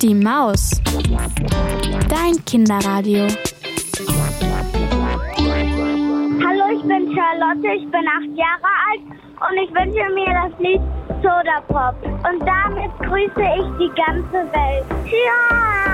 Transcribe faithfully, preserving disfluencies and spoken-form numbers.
Die Maus. Dein Kinderradio. Hallo, ich bin Charlotte, ich bin acht Jahre alt und ich wünsche mir das Lied Soda Pop. Und damit grüße ich die ganze Welt. Ja!